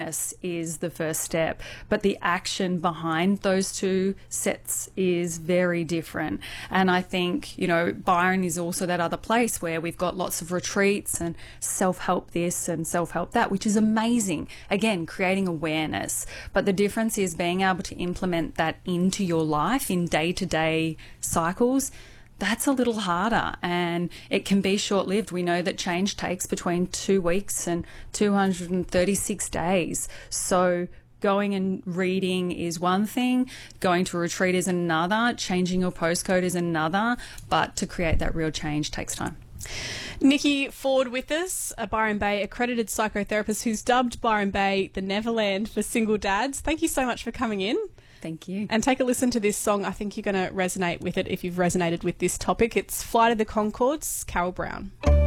awareness is the first step, but the action behind those two sets is very different. And I think, you know, Byron is also that other place where we've got lots of retreats and self-help this and self-help that, which is amazing. Again, creating awareness. But the difference is being able to implement that into your life in day-to-day cycles. That's a little harder, and it can be short-lived. We know that change takes between 2 weeks and 236 days. So going and reading is one thing, going to a retreat is another, changing your postcode is another, but to create that real change takes time. Nikki Ford with us, a Byron Bay accredited psychotherapist who's dubbed Byron Bay the Neverland for single dads. Thank you so much for coming in. Thank you. And take a listen to this song. I think you're going to resonate with it if you've resonated with this topic. It's Flight of the Conchords, Carol Brown.